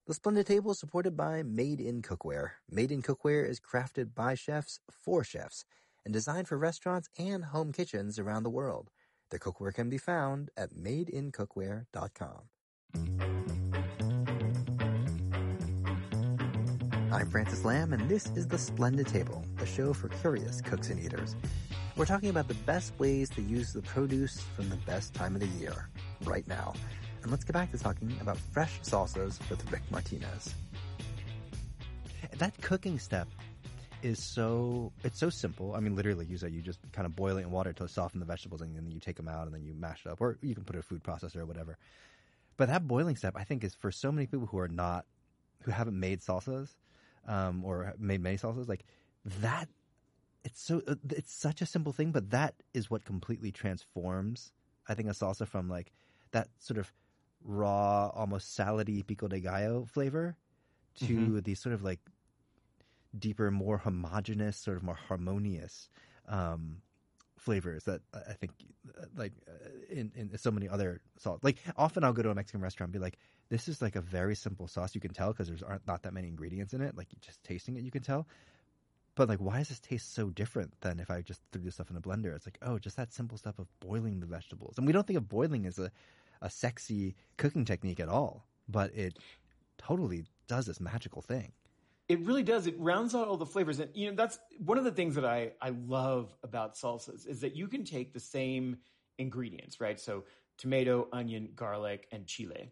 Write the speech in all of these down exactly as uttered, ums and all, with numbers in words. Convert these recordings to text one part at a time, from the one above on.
The Splendid Table is supported by Made in Cookware. Made in Cookware is crafted by chefs for chefs and designed for restaurants and home kitchens around the world. Their cookware can be found at made in cookware dot com. I'm Francis Lamb, and this is The Splendid Table, a show for curious cooks and eaters. We're talking about the best ways to use the produce from the best time of the year, right now. And let's get back to talking about fresh salsas with Rick Martinez. That cooking step is so, it's so simple. I mean, literally, you said you just kind of boil it in water to soften the vegetables, and then you take them out and then you mash it up, or you can put it in a food processor or whatever. But that boiling step, I think, is for so many people who are not, who haven't made salsas, um, or made many salsas, like that, it's so, it's such a simple thing, but that is what completely transforms, I think, a salsa from like that sort of raw, almost salady pico de gallo flavor to mm-hmm. these sort of like deeper, more homogeneous, sort of more harmonious um, flavors that I think like in, in so many other sauces. Like often I'll go to a Mexican restaurant and be like, this is like a very simple sauce. You can tell because there's aren't not that many ingredients in it. Like just tasting it, you can tell. But like, why does this taste so different than if I just threw this stuff in a blender? It's like, oh, just that simple stuff of boiling the vegetables. And we don't think of boiling as a a sexy cooking technique at all, but it totally does this magical thing. It really does. It rounds out all the flavors. And, you know, that's one of the things that I, I love about salsas is that you can take the same ingredients, right? So tomato, onion, garlic, and chile.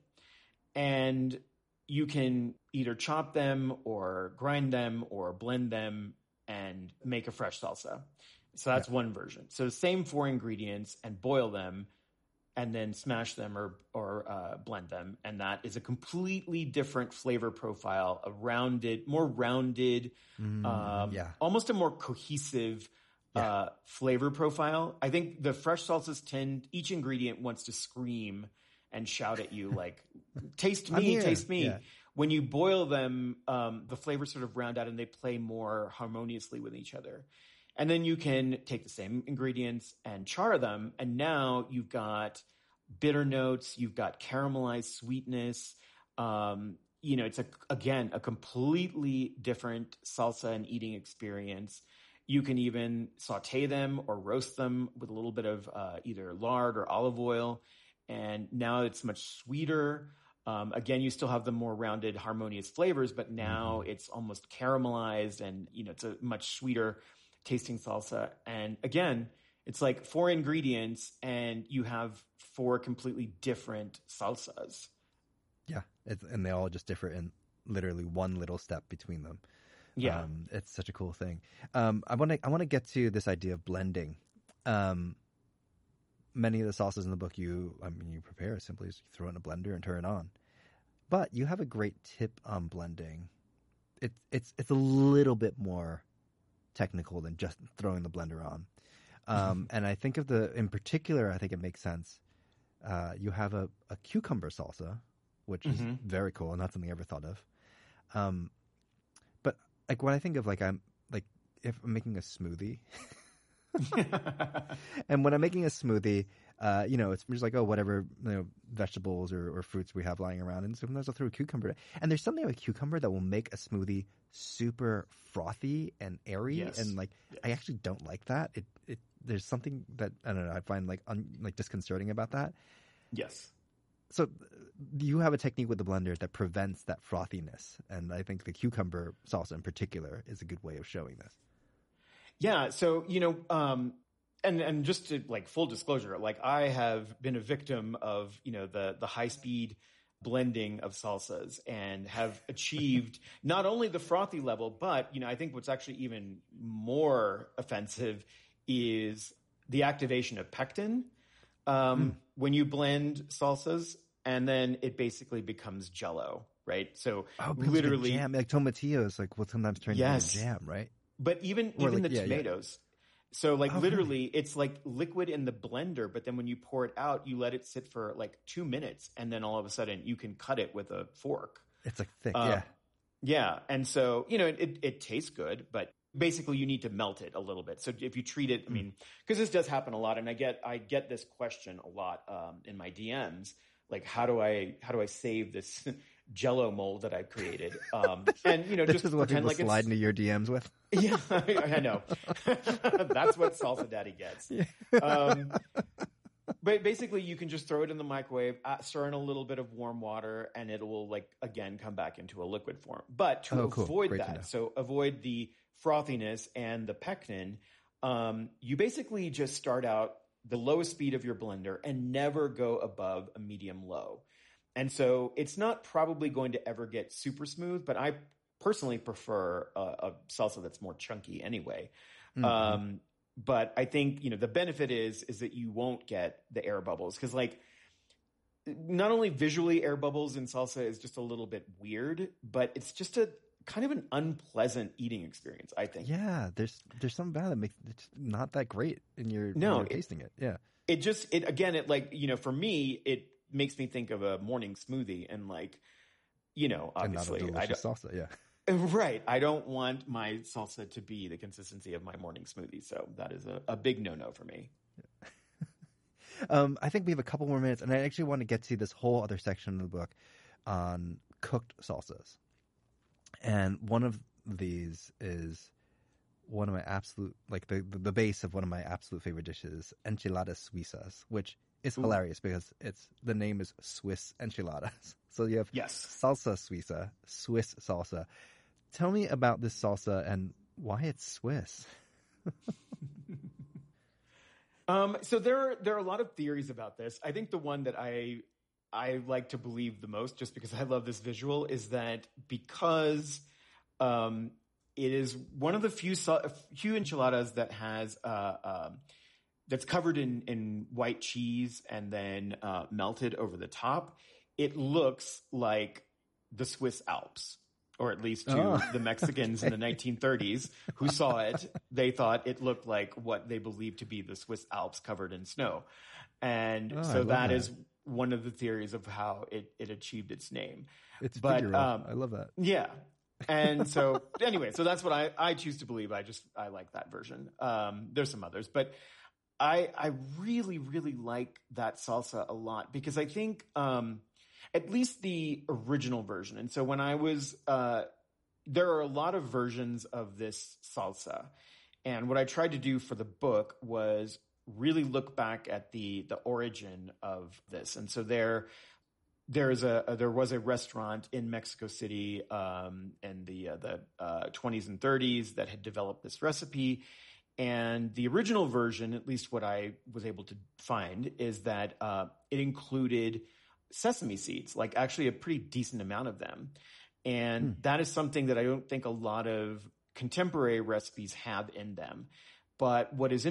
And you can either chop them or grind them or blend them and make a fresh salsa. So that's yeah. one version. So same four ingredients and boil them and then smash them or or uh, blend them, and that is a completely different flavor profile, a rounded, more rounded, mm, um, yeah. almost a more cohesive yeah. uh, flavor profile. I think the fresh salsas tend, each ingredient wants to scream and shout at you like, taste me, taste me. Yeah. When you boil them, um, the flavors sort of round out and they play more harmoniously with each other. And then you can take the same ingredients and char them. And now you've got bitter notes. You've got caramelized sweetness. Um, you know, it's a, again, a completely different salsa and eating experience. You can even saute them or roast them with a little bit of uh, either lard or olive oil. And now it's much sweeter. Um, again, you still have the more rounded, harmonious flavors, but now mm-hmm. it's almost caramelized and, you know, it's a much sweeter tasting salsa. And again, it's like four ingredients and you have four completely different salsas. Yeah. It's, and they all just differ in literally one little step between them. Yeah. Um, it's such a cool thing. Um, I want to, I want to get to this idea of blending. Um, many of the salsas in the book, you, I mean, you prepare simply as you throw it in a blender and turn it on, but you have a great tip on blending. It, it's, it's a little bit more technical than just throwing the blender on. Um, and I think of the, in particular, I think it makes sense. Uh, you have a, a cucumber salsa, which mm-hmm. is very cool and not something I ever thought of. Um, but like when I think of like, I'm like, if I'm making a smoothie and when I'm making a smoothie, uh, you know, it's just like, oh, whatever, you know, vegetables or, or fruits we have lying around. And sometimes I'll throw a cucumber. And there's something about cucumber that will make a smoothie super frothy and airy. Yes. And like, yes. I actually don't like that. It, it, there's something that, I don't know, I find like, un, like disconcerting about that. Yes. So you have a technique with the blender that prevents that frothiness. And I think the cucumber salsa in particular is a good way of showing this. Yeah. So, you know, um, And and just to like full disclosure, like I have been a victim of, you know, the the high speed blending of salsas and have achieved not only the frothy level, but, you know, I think what's actually even more offensive is the activation of pectin. Um, mm. When you blend salsas and then it basically becomes jello, right? So oh, literally like jam, like tomatillos, like will sometimes turn yes. into jam, right? But even, or even like, the yeah, tomatoes. Yeah. So like oh, literally really? It's like liquid in the blender, but then when you pour it out, you let it sit for like two minutes and then all of a sudden you can cut it with a fork. It's like thick. Uh, yeah. Yeah. And so, you know, it, it tastes good, but basically you need to melt it a little bit. So if you treat it, I mean, cause this does happen a lot. And I get, I get this question a lot, um, in my D Ms, like how do I, how do I save this Jello mold that I created. Um, and, you know, this just is what pretend people like slide it's... into your D Ms with. Yeah, I, I know. That's what Salsa Daddy gets. Yeah. Um, but basically, you can just throw it in the microwave, uh, stir in a little bit of warm water, and it will, like, again, come back into a liquid form. But to oh, cool. avoid Great that, so avoid the frothiness and the pectin, um, you basically just start out the lowest speed of your blender and never go above a medium low. And so it's not probably going to ever get super smooth, but I personally prefer a, a salsa that's more chunky anyway. Mm-hmm. Um, but I think, you know, the benefit is, is that you won't get the air bubbles. Cause like not only visually air bubbles in salsa is just a little bit weird, but it's just a kind of an unpleasant eating experience, I think. Yeah. There's, there's something about it that makes it's not that great in your, no, when you're it, tasting it. Yeah. It just, it, again, it like, you know, for me, it makes me think of a morning smoothie and like, you know, obviously and not a delicious I salsa. Yeah. Right. I don't want my salsa to be the consistency of my morning smoothie. So that is a, a big no-no for me. um, I think we have a couple more minutes, and I actually want to get to this whole other section of the book on cooked salsas. And one of these is one of my absolute, like the, the, the base of one of my absolute favorite dishes, enchiladas suizas, which is Ooh. hilarious because it's the name is Swiss enchiladas. So you have yes. salsa suiza, Swiss salsa. Tell me about this salsa and why it's Swiss. um, so there are, there are a lot of theories about this. I think the one that I I like to believe the most, just because I love this visual, is that because um, it is one of the few few enchiladas that has uh, um, that's covered in in white cheese and then uh, melted over the top. It looks like the Swiss Alps, or at least to oh, the Mexicans okay. in the nineteen thirties who saw it. They thought it looked like what they believed to be the Swiss Alps covered in snow. And oh, so that, that is one of the theories of how it, it achieved its name. It's but um, I love that. Yeah. And so anyway, so that's what I, I choose to believe. I just, I like that version. Um, there's some others, but I, I really, really like that salsa a lot because I think, um, at least the original version. And so when I was, uh, there are a lot of versions of this salsa. And what I tried to do for the book was really look back at the, the origin of this. And so there, there's a, a there was a restaurant in Mexico City, um, in the, uh, the, uh, twenties and thirties that had developed this recipe. And the original version, at least what I was able to find, is that, uh, it included sesame seeds, like actually a pretty decent amount of them. And hmm. that is something that I don't think a lot of contemporary recipes have in them. But what is